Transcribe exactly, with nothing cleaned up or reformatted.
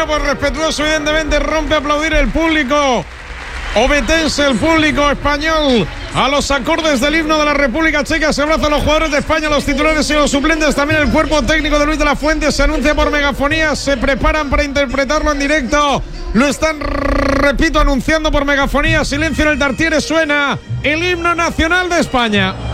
pues respetuoso, evidentemente, rompe a aplaudir el público obetense, el público español, a los acordes del himno de la República Checa. Se abrazan los jugadores de España, los titulares y los suplentes, también el cuerpo técnico de Luis de la Fuente. Se anuncia por megafonía, se preparan para interpretarlo en directo. Lo están, repito, anunciando por megafonía. Silencio en el Tartiere, suena el himno nacional de España.